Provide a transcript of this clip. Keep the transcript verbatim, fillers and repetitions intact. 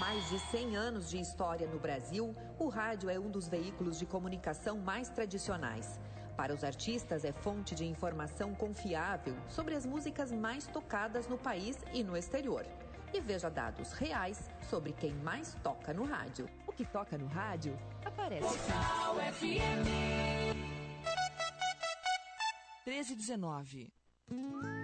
mais de cem anos de história no Brasil, o rádio é um dos veículos de comunicação mais tradicionais. Para os artistas, é fonte de informação confiável sobre as músicas mais tocadas no país e no exterior. E veja dados reais sobre quem mais toca no rádio. O que toca no rádio aparece Portal F M. treze e dezenove.